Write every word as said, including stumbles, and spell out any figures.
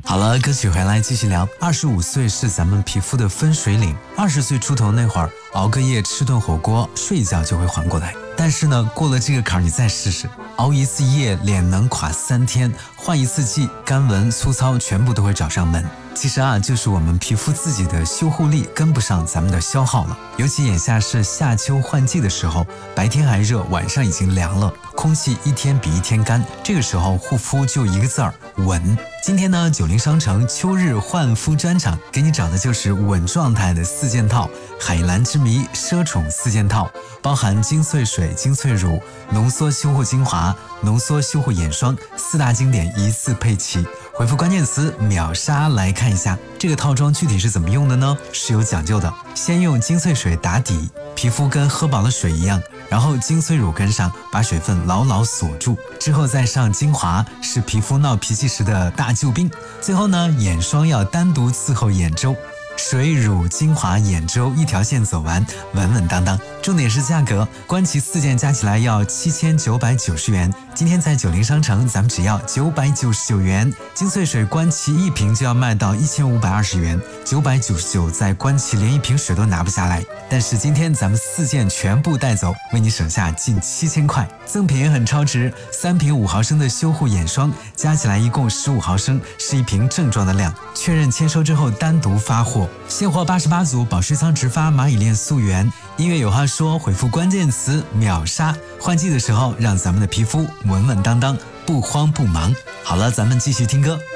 好了，歌曲回来继续聊。二十五岁是咱们皮肤的分水岭，二十岁出头那会儿，熬个夜吃顿火锅，睡一觉就会缓过来。但是呢，过了这个坎儿，你再试试，熬一次夜，脸能垮三天；换一次季，干纹粗糙全部都会找上门。其实啊，就是我们皮肤自己的修护力跟不上咱们的消耗了。尤其眼下是夏秋换季的时候，白天还热，晚上已经凉了，空气一天比一天干，这个时候护肤就一个字儿稳。今天呢，九零商城秋日焕肤专场给你找的就是稳状态的四件套，海蓝之谜奢宠四件套，包含精粹水、精粹乳、浓缩修护精华、浓缩修护眼霜四大经典一次配齐。回复关键词秒杀来看一下这个套装具体是怎么用的呢？是有讲究的。先用精粹水打底，皮肤跟喝饱了水一样，然后精粹乳跟上，把水分牢牢锁住，之后再上精华，是皮肤闹脾气时的大救兵。最后呢，眼霜要单独伺候眼周，水乳精华眼周一条线走完，稳稳当当。重点是价格，官旗四件加起来要七千九百九十元，今天在九零商城咱们只要九百九十九元。精粹水官旗一瓶就要卖到一千五百二十元，九百九十九在官旗连一瓶水都拿不下来。但是今天咱们四件全部带走，为你省下近七千块，赠品也很超值，三瓶五毫升的修护眼霜，加起来一共十五毫升，是一瓶正装的量。确认签收之后单独发货，现货八十八组，保湿仓直发，蚂蚁链溯源。音乐有话说，回复关键词秒杀，换季的时候让咱们的皮肤稳稳当当，不慌不忙。好了，咱们继续听歌。